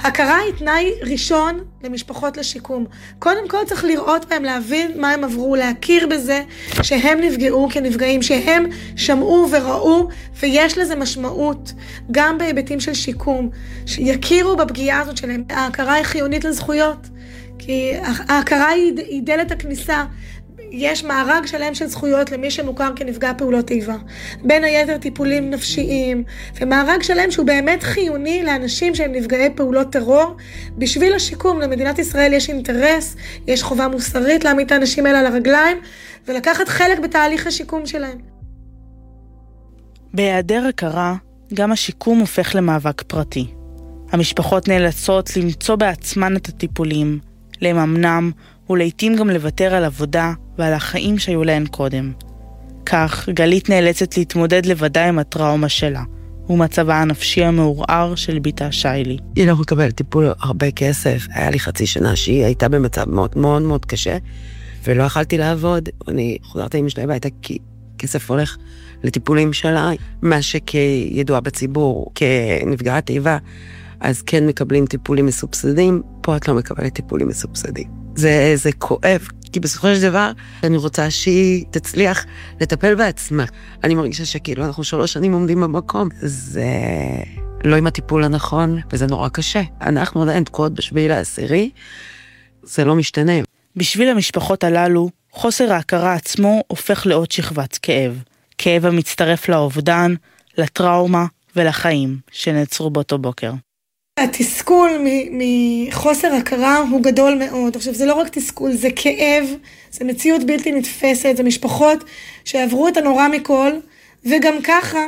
הכרה היא תנאי ראשון למשפחות לשיקום. קודם כל צריך לראות בהם, להבין מה הם עברו, להכיר בזה שהם נפגעו כנפגעים, שהם שמעו וראו, ויש לזה משמעות גם בהיבטים של שיקום, שיכירו בפגיעה הזאת שלהם. ההכרה היא חיונית לזכויות, כי ההכרה היא דלת הכניסה. יש מארג שלם של זכויות למי שמוכר כנפגע פעולות איבה. בין היתר טיפולים נפשיים, ומארג שלם שהוא באמת חיוני לאנשים שהם נפגעי פעולות טרור. בשביל השיקום למדינת ישראל יש אינטרס, יש חובה מוסרית להעמיד את האנשים האלה על הרגליים, ולקחת חלק בתהליך השיקום שלהם. בהיעדר הכרה, גם השיקום הופך למאבק פרטי. המשפחות נאלצות למצוא בעצמן את הטיפולים, לממנם, ולעיתים גם לוותר על עבודה ועל החיים שהיו להן קודם. כך, גלית נאלצת להתמודד לבדה עם הטראומה שלה, ומצבה הנפשי המעורער של ביתה שיילי. היא לא מקבלת טיפול הרבה כסף. היה לי חצי שנה שהיא הייתה במצב מאוד מאוד מאוד קשה, ולא יכלתי לעבוד. אני חוזרת עם שלי הביתה כי כסף הולך לטיפולים שלה, מה שכידוע בציבור, כנפגעת איבה, אז כן מקבלים טיפולים מסובסדים, פה את לא מקבלת טיפולים מסובסדים. זה כואב, כי בסופו של דבר אני רוצה שהיא תצליח לטפל בעצמה. אני מרגישה שכאילו אנחנו 3 שנים עומדים במקום, זה לא עם הטיפול הנכון, וזה נורא קשה. אנחנו עדיין תקועות ב7/10, זה לא משתנה. בשביל המשפחות הללו, חוסר ההכרה עצמו הופך לעוד שכבת כאב. כאב המצטרף לאובדן, לטראומה ולחיים שנעצרו באותו בוקר. התסכול מחוסר הכרה הוא גדול מאוד. עכשיו, זה לא רק תסכול, זה כאב, זה מציאות בלתי נתפסת, זה משפחות שעברו את הנורא מכל, וגם ככה